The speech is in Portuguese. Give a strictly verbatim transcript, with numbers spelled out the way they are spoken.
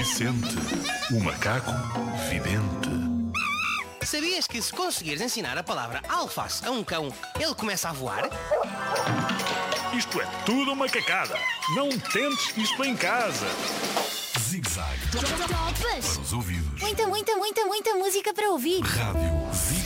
Vicente, o macaco vidente. Sabias que se conseguires ensinar a palavra alface a um cão, ele começa a voar? Isto é tudo uma cacada. Não tentes isto em casa. Zig-zag. Para os ouvidos. Muita, muita, muita, muita música para ouvir. Rádio Zig.